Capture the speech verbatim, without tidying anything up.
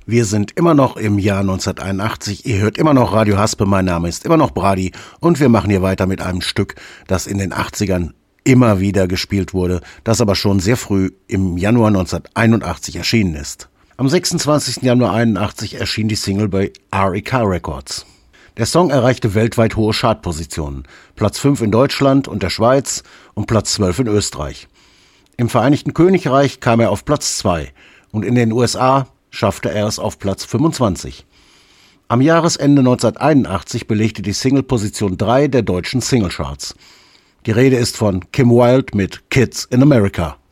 Wir sind immer noch im Jahr neunzehnhunderteinundachtzig, ihr hört immer noch Radio Haspe, mein Name ist immer noch Brady und wir machen hier weiter mit einem Stück, das in den achtzigern immer wieder gespielt wurde, das aber schon sehr früh im Januar neunzehnhunderteinundachtzig erschienen ist. Am sechsundzwanzigsten Januar einundachtzig erschien die Single bei R E K Records. Der Song erreichte weltweit hohe Chartpositionen, Platz fünf in Deutschland und der Schweiz und Platz zwölf in Österreich. Im Vereinigten Königreich kam er auf Platz zwei und in den U S A schaffte er es auf Platz fünfundzwanzig. Am Jahresende neunzehnhunderteinundachtzig belegte die Single Position drei der deutschen Singlecharts. Die Rede ist von Kim Wilde mit Kids in America.